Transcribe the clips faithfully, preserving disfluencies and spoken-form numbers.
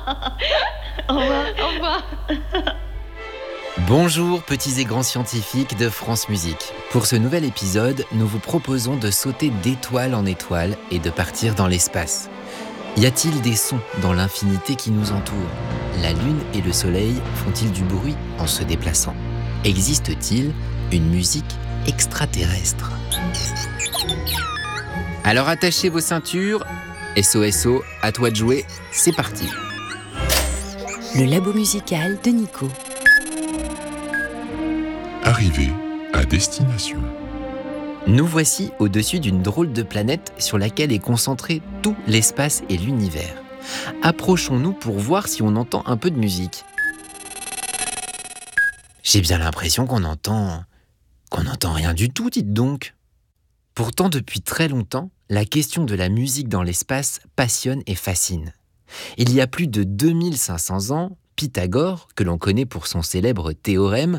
Au revoir. Au revoir. Bonjour petits et grands scientifiques de France Musique. Pour ce nouvel épisode, nous vous proposons de sauter d'étoile en étoile et de partir dans l'espace. Y a-t-il des sons dans l'infinité qui nous entoure ? La Lune et le Soleil font-ils du bruit en se déplaçant ? Existe-t-il une musique extraterrestre ? Alors attachez vos ceintures, S O S O, à toi de jouer, c'est parti. Le labo musical de Nico. Arrivé à destination. Nous voici au-dessus d'une drôle de planète sur laquelle est concentré tout l'espace et l'univers. Approchons-nous pour voir si on entend un peu de musique. J'ai bien l'impression qu'on entend... qu'on n'entend rien du tout, dites donc. Pourtant, depuis très longtemps, la question de la musique dans l'espace passionne et fascine. Il y a plus de deux mille cinq cents ans, Pythagore, que l'on connaît pour son célèbre théorème,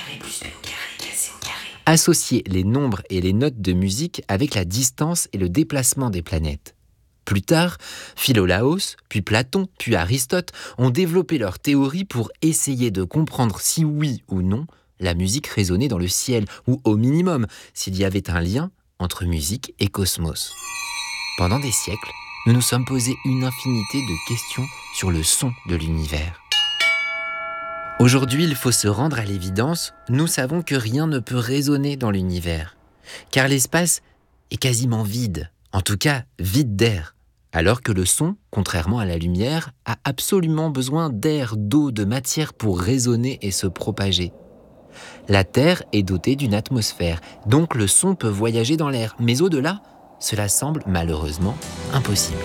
associait les nombres et les notes de musique avec la distance et le déplacement des planètes. Plus tard, Philolaos, puis Platon, puis Aristote ont développé leur théorie pour essayer de comprendre si oui ou non la musique résonnait dans le ciel, ou au minimum, s'il y avait un lien entre musique et cosmos. Pendant des siècles, nous nous sommes posé une infinité de questions sur le son de l'univers. Aujourd'hui, il faut se rendre à l'évidence, nous savons que rien ne peut résonner dans l'univers, car l'espace est quasiment vide, en tout cas vide d'air, alors que le son, contrairement à la lumière, a absolument besoin d'air, d'eau, de matière pour résonner et se propager. La Terre est dotée d'une atmosphère, donc le son peut voyager dans l'air, mais au-delà, cela semble malheureusement impossible.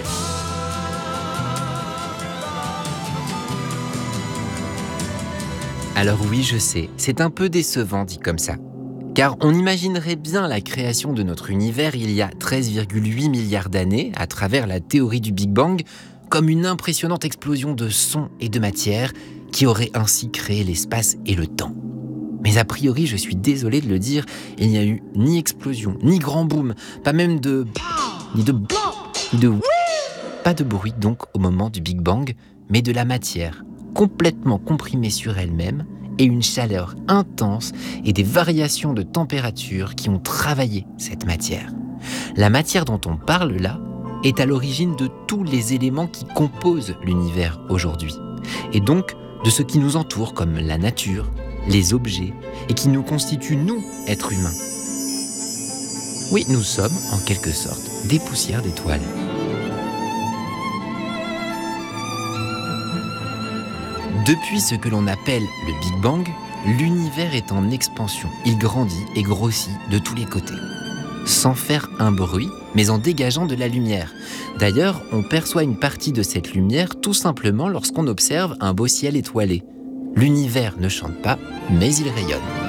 Alors oui, je sais, c'est un peu décevant dit comme ça. Car on imaginerait bien la création de notre univers il y a treize virgule huit milliards d'années, à travers la théorie du Big Bang, comme une impressionnante explosion de son et de matière qui aurait ainsi créé l'espace et le temps. Mais a priori, je suis désolé de le dire, il n'y a eu ni explosion, ni grand boom, pas même de... ni de... ni de... Pas de bruit donc au moment du Big Bang, mais de la matière, complètement comprimée sur elle-même, et une chaleur intense et des variations de température qui ont travaillé cette matière. La matière dont on parle là est à l'origine de tous les éléments qui composent l'univers aujourd'hui, et donc de ce qui nous entoure comme la nature, les objets, et qui nous constituent, nous, êtres humains. Oui, nous sommes, en quelque sorte, des poussières d'étoiles. Depuis ce que l'on appelle le Big Bang, l'univers est en expansion. Il grandit et grossit de tous les côtés, sans faire un bruit, mais en dégageant de la lumière. D'ailleurs, on perçoit une partie de cette lumière tout simplement lorsqu'on observe un beau ciel étoilé. L'univers ne chante pas, mais il rayonne.